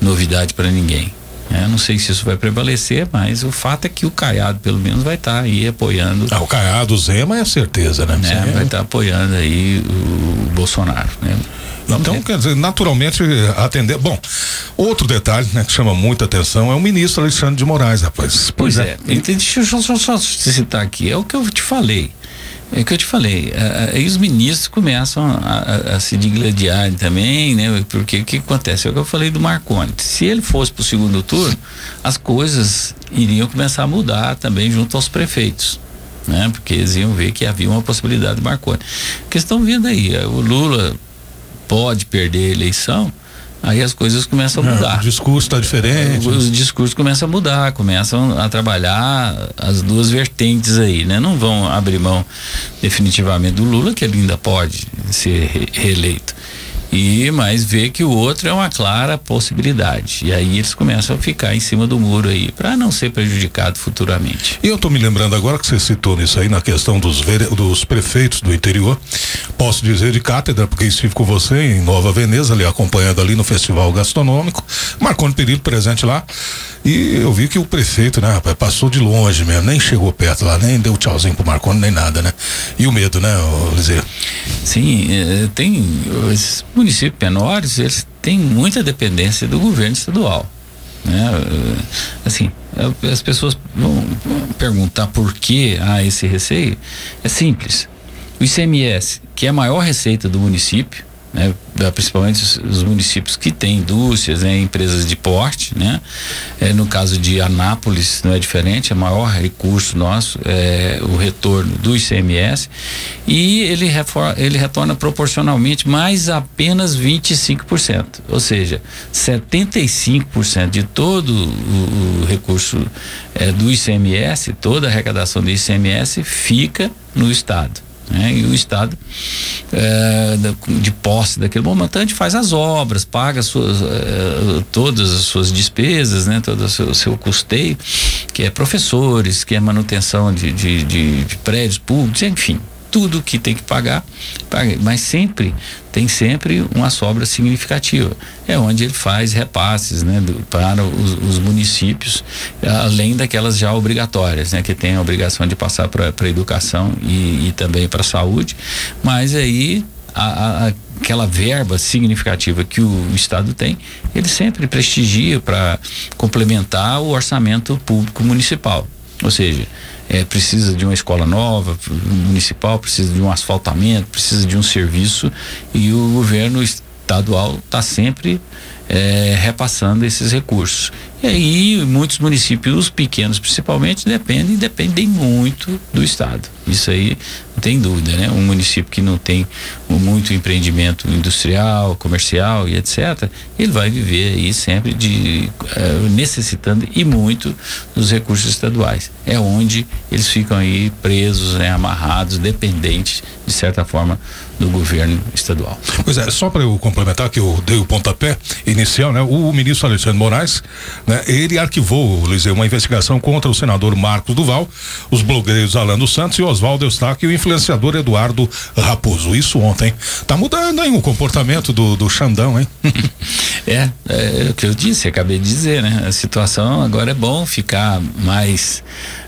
novidade para ninguém. Não sei se isso vai prevalecer, mas o fato é que o Caiado pelo menos vai estar aí apoiando. O Caiado, o Zema é certeza, né? Vai estar apoiando aí o Bolsonaro, né? Então, quer dizer, naturalmente atender. Bom, outro detalhe, né, que chama muita atenção é o ministro Alexandre de Moraes, rapaz. Pois é. Deixa eu só citar aqui, é o que eu te falei. Aí os ministros começam a se digladiar também, né? Porque o que acontece? É o que eu falei do Marconi. Se ele fosse para o segundo turno, as coisas iriam começar a mudar também junto aos prefeitos, né? Porque eles iam ver que havia uma possibilidade de Marconi. Porque estão vendo aí, o Lula pode perder a eleição, aí as coisas começam a mudar. O discurso está diferente. Os discursos começam a mudar, começam a trabalhar as duas vertentes aí, né? Não vão abrir mão definitivamente do Lula, que ele ainda pode ser reeleito. Mas ver que o outro é uma clara possibilidade. E aí eles começam a ficar em cima do muro aí, para não ser prejudicado futuramente. E eu tô me lembrando agora que você citou nisso aí, na questão dos prefeitos do interior. Posso dizer de cátedra, porque estive com você em Nova Veneza, ali acompanhando ali no festival gastronômico, Marconi Perillo presente lá, e eu vi que o prefeito, né, rapaz, passou de longe mesmo, nem chegou perto lá, nem deu tchauzinho pro Marconi, nem nada, né? E o medo, né, Lizê? Sim, tem esses municípios menores, eles têm muita dependência do governo estadual, né? Assim, as pessoas vão perguntar por que há esse receio. É simples. O ICMS, que é a maior receita do município, né, principalmente os municípios que têm indústrias, né, empresas de porte, né? No caso de Anápolis não é diferente, é o maior recurso nosso, o retorno do ICMS, e ele retorna proporcionalmente mais apenas 25%, ou seja, 75% de todo o recurso do ICMS, toda a arrecadação do ICMS fica no estado. E o estado, de posse daquele montante, faz as obras, paga todas as suas despesas, né? Todo o seu custeio, que é professores, que é manutenção de prédios públicos, enfim, tudo que tem que pagar, paga, mas tem sempre uma sobra significativa. É onde ele faz repasses, né, para os municípios, além daquelas já obrigatórias, né, que tem a obrigação de passar para a educação e também para a saúde, mas aí aquela verba significativa que o estado tem, ele sempre prestigia para complementar o orçamento público municipal. Ou seja, precisa de uma escola nova municipal, precisa de um asfaltamento, precisa de um serviço, e o governo estadual está sempre repassando esses recursos. E aí muitos municípios, os pequenos principalmente, dependem muito do estado. Isso aí não tem dúvida, né? Um município que não tem muito empreendimento industrial, comercial e etc., ele vai viver aí sempre necessitando e muito dos recursos estaduais. É onde eles ficam aí presos, né, amarrados, dependentes de certa forma do governo estadual. Pois é, só para eu complementar que eu dei o pontapé inicial, né? O ministro Alexandre de Moraes, né? Ele arquivou, Luiz, uma investigação contra o senador Marcos Duval, os blogueiros Alan dos Santos e Oswaldo Eustáquio e o influenciador Eduardo Raposo. Isso ontem. Tá mudando, hein, o comportamento do Xandão, hein? É o que eu disse, acabei de dizer, né? A situação agora é bom ficar mais,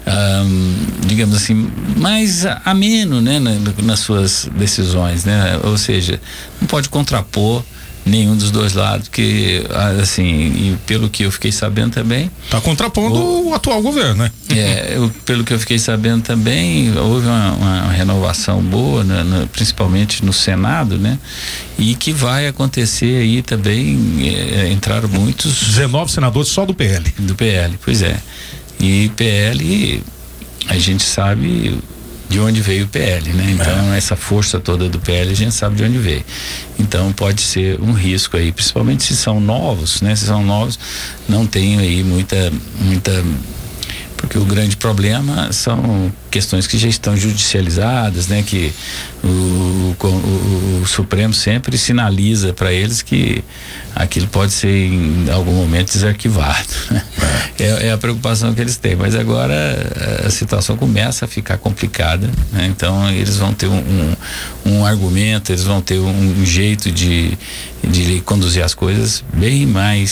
digamos assim, mais ameno, né? Nas suas decisões, né? Ou seja, não pode contrapor nenhum dos dois lados, que assim, e pelo que eu fiquei sabendo também, tá contrapondo o atual governo, né? Pelo que eu fiquei sabendo também, houve uma renovação boa, principalmente no Senado, né? E que vai acontecer aí também, entraram muitos 19 senadores só do PL. Do PL, pois é. E PL, a gente sabe de onde veio o PL, né? Então essa força toda do PL a gente sabe de onde veio. Então pode ser um risco aí, principalmente se são novos, né? Se são novos, não tem aí muita, porque o grande problema são questões que já estão judicializadas, né? Que o Supremo sempre sinaliza para eles que aquilo pode ser em algum momento desarquivado. É a preocupação que eles têm, mas agora a situação começa a ficar complicada, né? Então eles vão ter um argumento, eles vão ter um jeito de conduzir as coisas bem mais